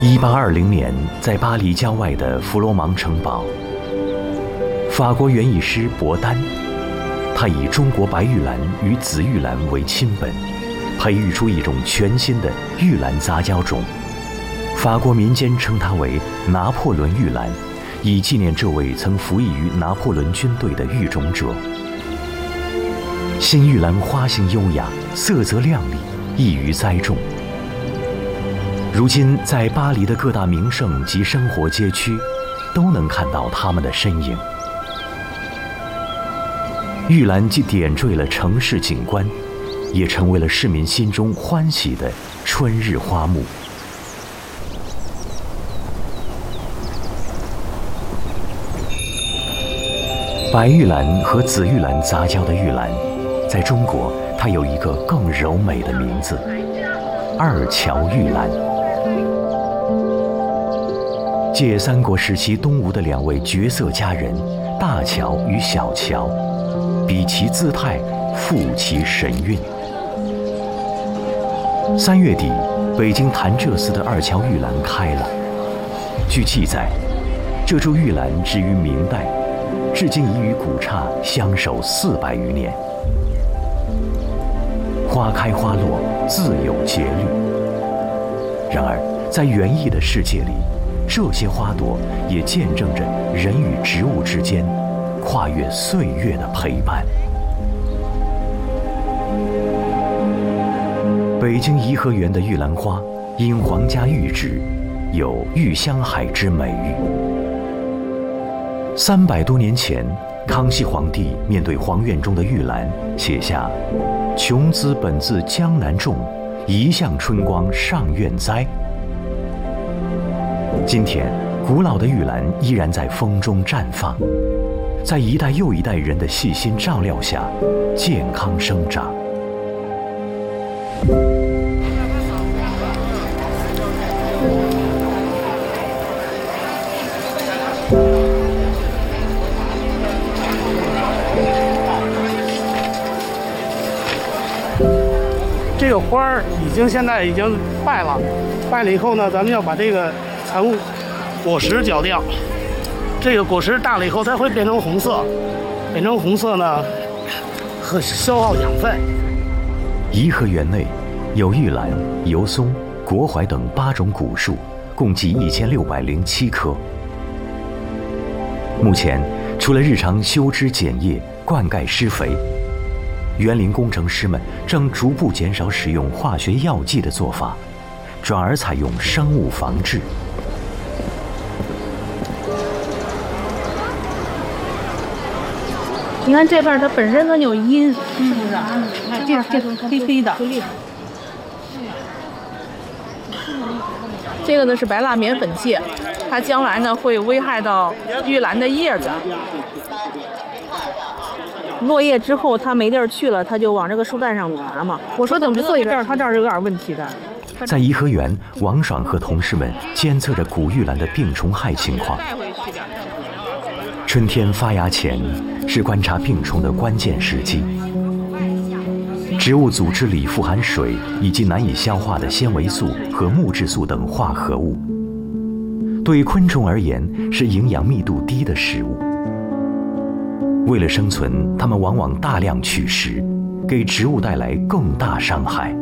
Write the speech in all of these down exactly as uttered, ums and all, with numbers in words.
一八二零年，在巴黎郊外的弗罗芒城堡，法国园艺师伯丹，他以中国白玉兰与紫玉兰为亲本，培育出一种全新的玉兰杂交种。法国民间称它为拿破仑玉兰，以纪念这位曾服役于拿破仑军队的育种者。新玉兰花型优雅，色泽亮丽，易于栽种。如今，在巴黎的各大名胜及生活街区，都能看到它们的身影。玉兰既点缀了城市景观，也成为了市民心中欢喜的春日花木。白玉兰和紫玉兰杂交的玉兰，在中国它有一个更柔美的名字——二乔玉兰。借三国时期东吴的两位绝色佳人大乔与小乔，比其姿态，赋其神韵。三月底，北京潭柘寺的二乔玉兰开了。据记载，这株玉兰植于明代，至今已与古刹相守四百余年。花开花落，自有节律。然而，在园艺的世界里，这些花朵也见证着人与植物之间跨越岁月的陪伴。北京颐和园的玉兰花因皇家御制，有“玉香海”之美誉。三百多年前，康熙皇帝面对皇院中的玉兰，写下“琼兹本自江南种，一向春光上苑栽”。今天，古老的玉兰依然在风中绽放，在一代又一代人的细心照料下，健康生长。 这个花儿已经现在已经败了，败了以后呢，咱们要把这个残物果实嚼掉。这个果实大了以后，它会变成红色，变成红色呢，和消耗养分。 颐和园内有玉兰、油松、国槐等八种古树，共计一千六百零七棵。目前，除了日常修枝剪叶、灌溉施肥，园林工程师们正逐步减少使用化学药剂的做法，转而采用生物防治。 你看这边它本身它有阴，是不是？嗯，这这黑黑的。这个呢是白蜡棉粉芥，它将来呢会危害到玉兰的叶子。落叶之后，它没地儿去了，它就往这个树干上爬嘛。我说怎么坐一边，它这儿是有点问题的。 在颐和园，王爽和同事们监测着古玉兰的病虫害情况。春天发芽前是观察病虫的关键时机。植物组织里富含水以及难以消化的纤维素和木质素等化合物，对昆虫而言是营养密度低的食物。为了生存，它们往往大量取食，给植物带来更大伤害。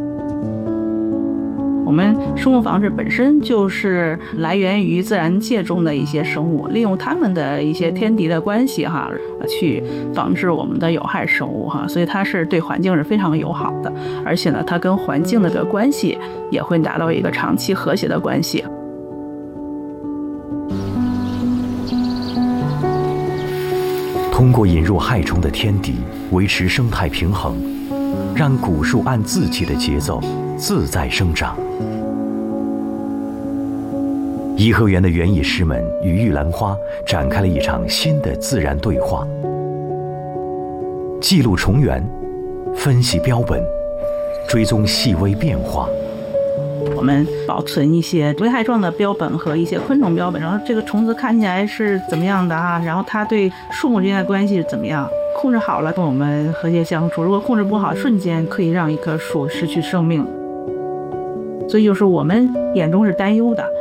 我们生物防治本身就是来源于自然界中的一些生物，利用它们的一些天敌的关系哈，去防治我们的有害生物哈，所以它是对环境是非常友好的，而且呢，它跟环境的这个关系也会达到一个长期和谐的关系。 通过引入害虫的天敌，维持生态平衡，让古树按自己的节奏自在生长。颐和园的园艺师们与玉兰花展开了一场新的自然对话，记录虫源，分析标本，追踪细微变化。 我们保存一些危害状的标本和一些昆虫标本，然后这个虫子看起来是怎么样的啊？然后它对树木之间的关系是怎么样？控制好了，跟我们和谐相处；如果控制不好，瞬间可以让一棵树失去生命。 所以就是我们眼中是担忧的。